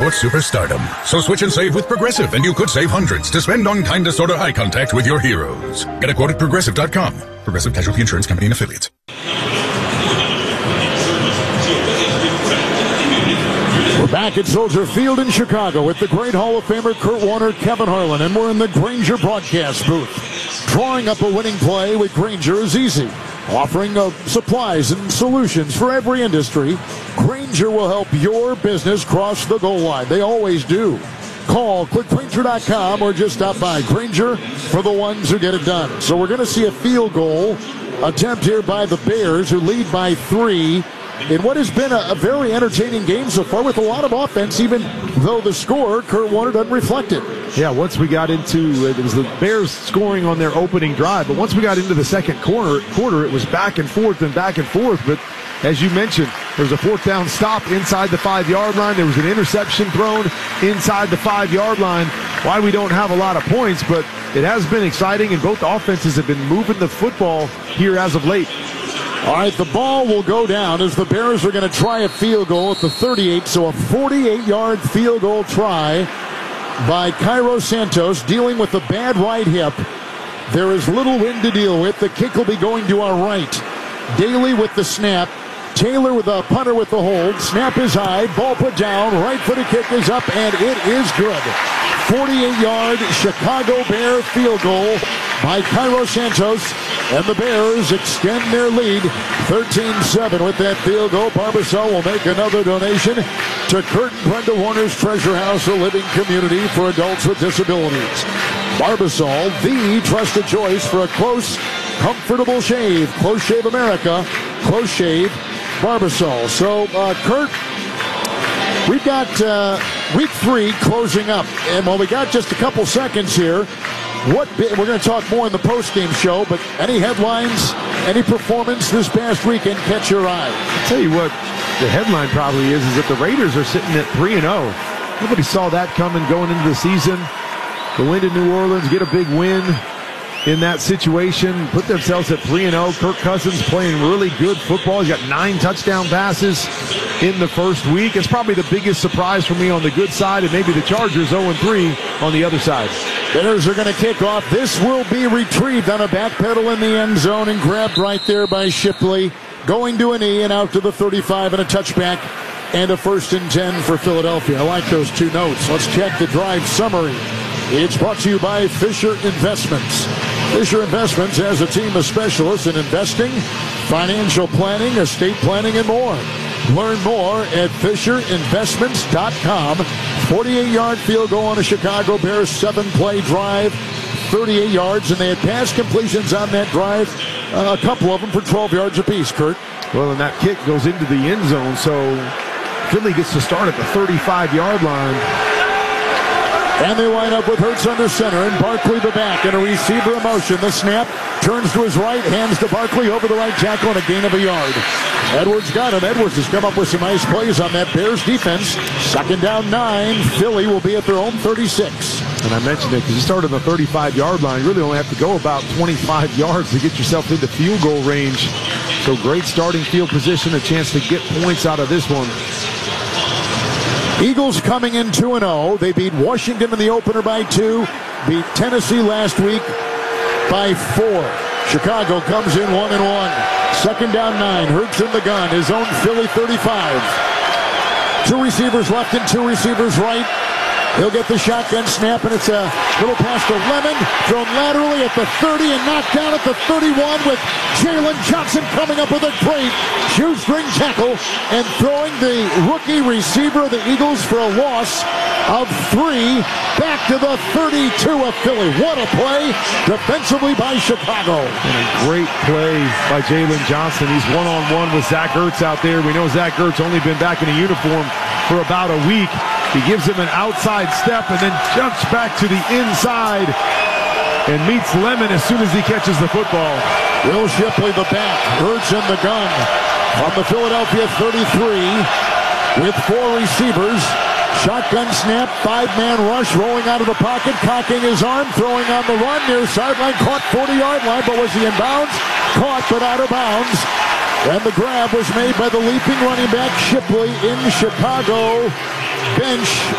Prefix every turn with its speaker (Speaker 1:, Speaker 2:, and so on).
Speaker 1: sports superstardom. So switch and save with Progressive, and you could save hundreds to spend on kind of sort of eye contact with your heroes. Get a quote at Progressive.com. Progressive Casualty Insurance Company and Affiliates.
Speaker 2: We're back at Soldier Field in Chicago with the great Hall of Famer Kurt Warner, Kevin Harlan, and we're in the Grainger broadcast booth. Drawing up a winning play with Grainger is easy. Offering supplies and solutions for every industry, Grainger will help your business cross the goal line. They always do. Call, click Grainger.com, or just stop by. Grainger for the ones who get it done. So we're going to see a field goal attempt here by the Bears, who lead by 3. In what has been a very entertaining game so far with a lot of offense, even though the score, Kurt Warner, doesn't reflect it.
Speaker 3: Yeah, once we got into it was the Bears scoring on their opening drive, but once we got into the second quarter, it was back and forth. But as you mentioned, there was a fourth down stop inside the 5-yard line. There was an interception thrown inside the 5-yard line. Why we don't have a lot of points, but it has been exciting, and both offenses have been moving the football here as of late.
Speaker 2: All right, the ball will go down as the Bears are going to try a field goal at the 38, so a 48-yard field goal try by Cairo Santos, dealing with a bad right hip. There is little wind to deal with. The kick will be going to our right. Daly with the snap. Taylor with a punter with the hold. Snap is high. Ball put down. Right-footed kick is up, and it is good. 48-yard Chicago Bear field goal by Cairo Santos. And the Bears extend their lead 13-7 with that field goal. Barbasol will make another donation to Kurt and Brenda Warner's Treasure House, a living community for adults with disabilities. Barbasol, the trusted choice for a close, comfortable shave. Close Shave America, Close Shave Barbasol. So, Kurt, we've got week 3 closing up. And while we got just a couple seconds here, we're going to talk more in the post-game show, but any headlines, any performance this past weekend catch your eye?
Speaker 3: I'll tell you what, the headline probably is that the Raiders are sitting at 3-0. Nobody saw that coming going into the season. Go into New Orleans, get a big win in that situation, put themselves at 3-0. Kirk Cousins playing really good football. He's got 9 touchdown passes in the first week. It's probably the biggest surprise for me on the good side, and maybe the Chargers 0-3 on the other side.
Speaker 2: Bears are going to kick off. This will be retrieved on a back pedal in the end zone and grabbed right there by Shipley. Going to a knee and out to the 35 and a touchback and a 1st and 10 for Philadelphia. I like those 2 notes. Let's check the drive summary. It's brought to you by Fisher Investments. Fisher Investments has a team of specialists in investing, financial planning, estate planning, and more. Learn more at FisherInvestments.com. 48-yard field goal on a Chicago Bears 7-play drive, 38 yards, and they had pass completions on that drive, a couple of them for 12 yards apiece, Kurt.
Speaker 3: Well, and that kick goes into the end zone, so Philly gets to start at the 35-yard line.
Speaker 2: And they line up with Hurts under center and Barkley the back and a receiver in motion. The snap turns to his right, hands to Barkley over the right tackle and a gain of a yard. Edwards got him. Edwards has come up with some nice plays on that Bears defense. 2nd down 9. Philly will be at their own 36.
Speaker 3: And I mentioned it because you start on the 35-yard line. You really only have to go about 25 yards to get yourself into field goal range. So great starting field position, a chance to get points out of this one.
Speaker 2: Eagles coming in 2-0. They beat Washington in the opener by 2. Beat Tennessee last week by 4. Chicago comes in 1-1. 2nd down 9. Hurts in the gun. His own Philly 35. 2 receivers left and 2 receivers right. He'll get the shotgun snap, and it's a little pass to Lemon, thrown laterally at the 30 and knocked down at the 31 with Jalen Johnson coming up with a great shoestring tackle and throwing the rookie receiver of the Eagles for a loss of 3 back to the 32 of Philly. What a play defensively by Chicago.
Speaker 3: And a great play by Jalen Johnson. He's one-on-one with Zach Ertz out there. We know Zach Ertz only been back in a uniform for about a week. He gives him an outside step and then jumps back to the inside and meets Lemon as soon as he catches the football.
Speaker 2: Will Shipley the back, Hurts in the gun from the Philadelphia 33 with 4 receivers. Shotgun snap, 5-man rush, rolling out of the pocket, cocking his arm, throwing on the run near sideline, caught 40-yard line, but was he in bounds? Caught but out of bounds. And the grab was made by the leaping running back Shipley in Chicago. Bench